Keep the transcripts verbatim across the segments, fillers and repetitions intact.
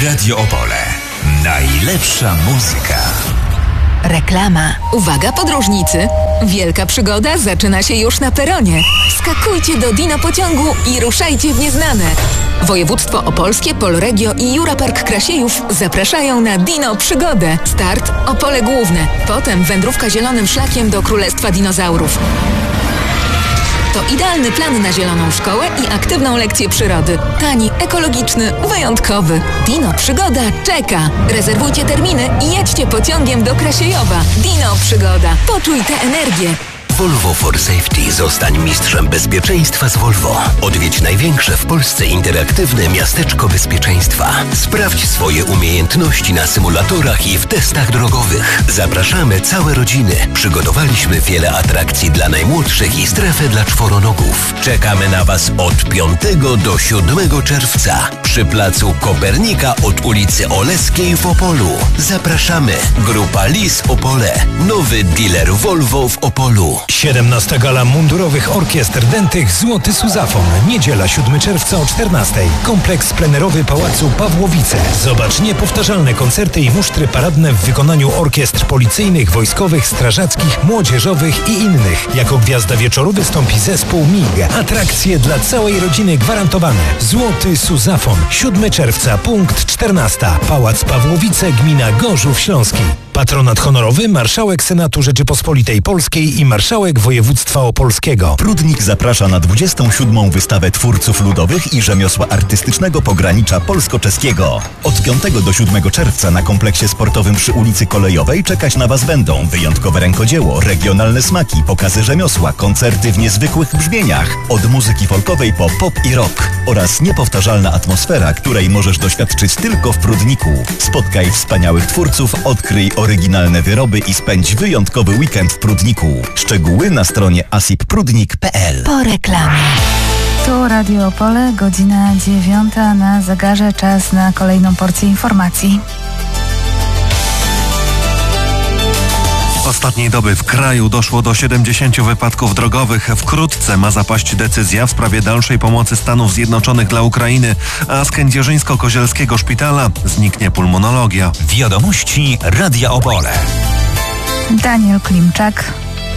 Radio Opole. Najlepsza muzyka. Reklama. Uwaga podróżnicy! Wielka przygoda zaczyna się już na peronie. Skakujcie do Dino pociągu i ruszajcie w nieznane. Województwo opolskie, Polregio i Jurapark Krasiejów zapraszają na Dino Przygodę. Start Opole Główne. Potem wędrówka zielonym szlakiem do Królestwa Dinozaurów. To idealny plan na zieloną szkołę i aktywną lekcję przyrody. Tani, ekologiczny, wyjątkowy. Dino Przygoda czeka. Rezerwujcie terminy i jedźcie pociągiem do Krasiejowa. Dino Przygoda. Poczuj tę energię. Volvo for Safety. Zostań mistrzem bezpieczeństwa z Volvo. Odwiedź największe w Polsce interaktywne miasteczko bezpieczeństwa. Sprawdź swoje umiejętności na symulatorach i w testach drogowych. Zapraszamy całe rodziny. Przygotowaliśmy wiele atrakcji dla najmłodszych i strefę dla czworonogów. Czekamy na Was od piątego do siódmego czerwca przy placu Kopernika od ulicy Oleskiej w Opolu. Zapraszamy. Grupa Lis Opole. Nowy dealer Volvo w Opolu. siedemnasta Gala Mundurowych Orkiestr Dętych Złoty Suzafon. Niedziela siódmego czerwca o czternastej. Kompleks plenerowy Pałacu Pawłowice. Zobacz niepowtarzalne koncerty i musztry paradne w wykonaniu orkiestr policyjnych, wojskowych, strażackich, młodzieżowych i innych. Jako gwiazda wieczoru wystąpi zespół M I G. Atrakcje dla całej rodziny gwarantowane. Złoty Suzafon. siódmego czerwca, punkt czternasta. Pałac Pawłowice, gmina Gorzów Śląski. Patronat honorowy Marszałek Senatu Rzeczypospolitej Polskiej i Marszałek Województwa Opolskiego. Prudnik zaprasza na dwudziestą siódmą wystawę twórców ludowych i rzemiosła artystycznego pogranicza polsko-czeskiego. Od piątego do siódmego czerwca na kompleksie sportowym przy ulicy Kolejowej czekać na Was będą wyjątkowe rękodzieło, regionalne smaki, pokazy rzemiosła, koncerty w niezwykłych brzmieniach, od muzyki folkowej po pop i rock oraz niepowtarzalna atmosfera, której możesz doświadczyć tylko w Prudniku. Spotkaj wspaniałych twórców, odkryj oryginalne wyroby i spędź wyjątkowy weekend w Prudniku. Szczegóły na stronie asipprudnik kropka p l. Po reklamie. Tu Radio Opole, godzina dziewiąta na zegarze, czas na kolejną porcję informacji. Ostatniej doby w kraju doszło do siedemdziesięciu wypadków drogowych. Wkrótce ma zapaść decyzja w sprawie dalszej pomocy Stanów Zjednoczonych dla Ukrainy, a z kędzierzyńsko-kozielskiego szpitala zniknie pulmonologia. Wiadomości Radia Opole. Daniel Klimczak.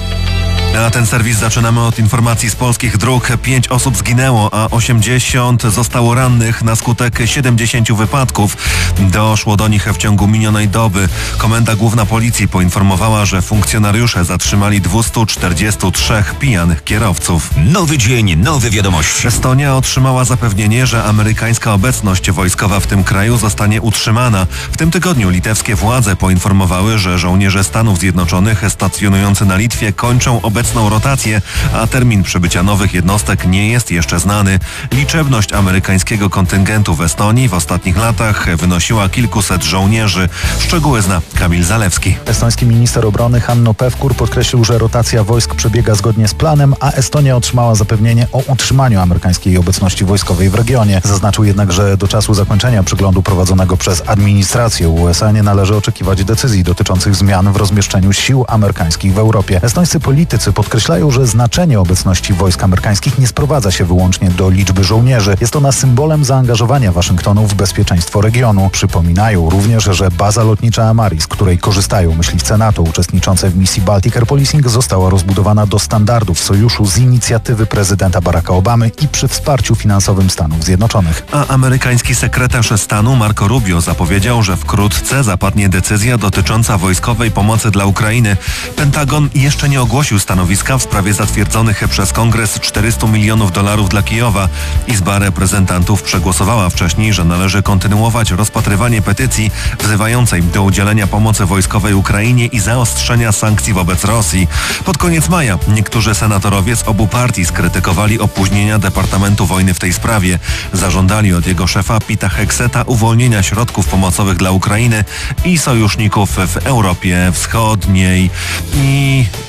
A ten serwis zaczynamy od informacji z polskich dróg. Pięć osób zginęło, a osiemdziesiąt zostało rannych na skutek siedemdziesięciu wypadków. Doszło do nich w ciągu minionej doby. Komenda Główna Policji poinformowała, że funkcjonariusze zatrzymali dwieście czterdzieści trzy pijanych kierowców. Nowy dzień, nowe wiadomości. Estonia otrzymała zapewnienie, że amerykańska obecność wojskowa w tym kraju zostanie utrzymana. W tym tygodniu litewskie władze poinformowały, że żołnierze Stanów Zjednoczonych stacjonujący na Litwie kończą obecność obecną rotację, a termin przybycia nowych jednostek nie jest jeszcze znany. Liczebność amerykańskiego kontyngentu w Estonii w ostatnich latach wynosiła kilkuset żołnierzy. Szczegóły zna Kamil Zalewski. Estoński minister obrony Hanno Pevkur podkreślił, że rotacja wojsk przebiega zgodnie z planem, a Estonia otrzymała zapewnienie o utrzymaniu amerykańskiej obecności wojskowej w regionie. Zaznaczył jednak, że do czasu zakończenia przyglądu prowadzonego przez administrację U S A nie należy oczekiwać decyzji dotyczących zmian w rozmieszczeniu sił amerykańskich w Europie. Estońscy politycy podkreślają, że znaczenie obecności wojsk amerykańskich nie sprowadza się wyłącznie do liczby żołnierzy. Jest ona symbolem zaangażowania Waszyngtonu w bezpieczeństwo regionu. Przypominają również, że baza lotnicza Amaris, z której korzystają myśliwce NATO uczestniczące w misji Baltic Air Policing, została rozbudowana do standardów sojuszu z inicjatywy prezydenta Baracka Obamy i przy wsparciu finansowym Stanów Zjednoczonych. A amerykański sekretarz stanu Marco Rubio zapowiedział, że wkrótce zapadnie decyzja dotycząca wojskowej pomocy dla Ukrainy. Pentagon jeszcze nie ogłosił stanowiska w sprawie zatwierdzonych przez Kongres czterysta milionów dolarów dla Kijowa. Izba Reprezentantów przegłosowała wcześniej, że należy kontynuować rozpatrywanie petycji wzywającej do udzielenia pomocy wojskowej Ukrainie i zaostrzenia sankcji wobec Rosji. Pod koniec maja niektórzy senatorowie z obu partii skrytykowali opóźnienia Departamentu Wojny w tej sprawie. Zażądali od jego szefa Pita Hegseta uwolnienia środków pomocowych dla Ukrainy i sojuszników w Europie Wschodniej. I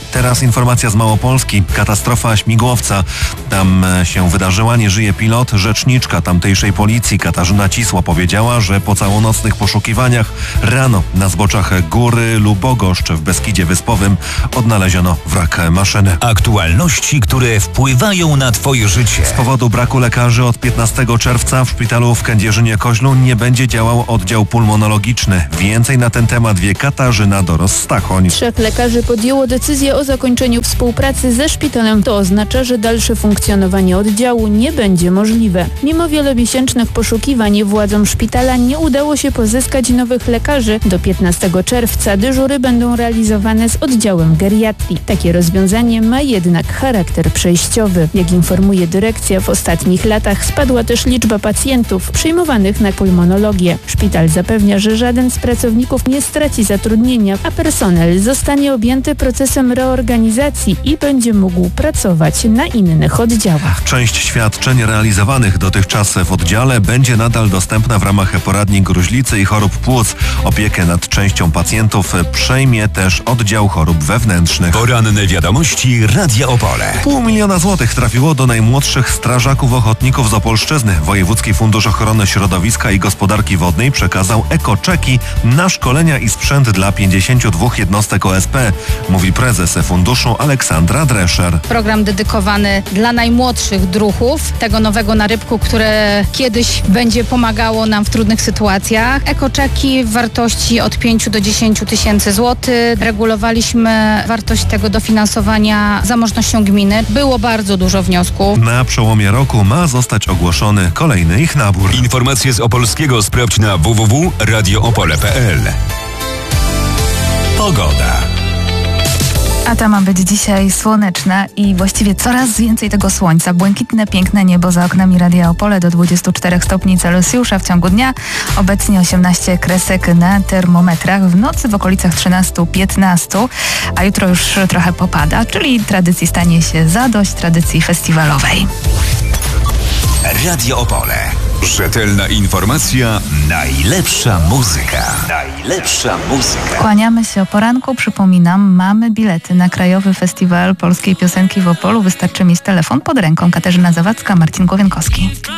Teraz informacja z Małopolski. Katastrofa śmigłowca. Tam się wydarzyła, nie żyje pilot. Rzeczniczka tamtejszej policji Katarzyna Cisło powiedziała, że po całonocnych poszukiwaniach rano na zboczach góry Lubogoszcz w Beskidzie Wyspowym odnaleziono wrak maszyny. Aktualności, które wpływają na Twoje życie. Z powodu braku lekarzy od piętnastego czerwca w szpitalu w Kędzierzynie-Koźlu nie będzie działał oddział pulmonologiczny. Więcej na ten temat wie Katarzyna Doros-Stachoń. Trzech lekarzy podjęło decyzję o zakończeniu współpracy ze szpitalem. To oznacza, że dalsze funkcjonowanie oddziału nie będzie możliwe. Mimo wielomiesięcznych poszukiwań władzom szpitala nie udało się pozyskać nowych lekarzy. Do piętnastego czerwca dyżury będą realizowane z oddziałem geriatrii. Takie rozwiązanie ma jednak charakter przejściowy. Jak informuje dyrekcja, w ostatnich latach spadła też liczba pacjentów przyjmowanych na pulmonologię. Szpital zapewnia, że żaden z pracowników nie straci zatrudnienia, a personel zostanie objęty procesem reorganizacji i będzie mógł pracować na innych oddziałach. Część świadczeń realizowanych dotychczas w oddziale będzie nadal dostępna w ramach poradni gruźlicy i chorób płuc. Opiekę nad częścią pacjentów przejmie też oddział chorób wewnętrznych. Poranne wiadomości Radia Opole. Pół miliona złotych trafiło do najmłodszych strażaków ochotników z Opolszczyzny. Wojewódzki Fundusz Ochrony Środowiska i Gospodarki Wodnej przekazał ekoczeki na szkolenia i sprzęt dla pięćdziesięciu dwóch jednostek O S P, mówi prezes funduszu Aleksandra Drescher. Program dedykowany dla najmłodszych druhów, tego nowego narybku, które kiedyś będzie pomagało nam w trudnych sytuacjach. Ekoczeki w wartości od pięciu do dziesięciu tysięcy złotych. Regulowaliśmy wartość tego dofinansowania zamożnością gminy. Było bardzo dużo wniosków. Na przełomie roku ma zostać ogłoszony kolejny ich nabór. Informacje z Opolskiego sprawdź na w w w kropka radio opole kropka p l. Pogoda. A ta ma być dzisiaj słoneczna i właściwie coraz więcej tego słońca. Błękitne, piękne niebo za oknami Radia Opole do dwudziestu czterech stopni Celsjusza w ciągu dnia. Obecnie osiemnaście kresek na termometrach. W nocy w okolicach trzynastu piętnastu, a jutro już trochę popada, czyli tradycji stanie się zadość, tradycji festiwalowej. Radio Opole. Rzetelna informacja, najlepsza muzyka. Najlepsza muzyka. Kłaniamy się o poranku. Przypominam, mamy bilety na Krajowy Festiwal Polskiej Piosenki w Opolu. Wystarczy mieć telefon pod ręką. Katarzyna Zawadzka, Marcin Głowienkowski.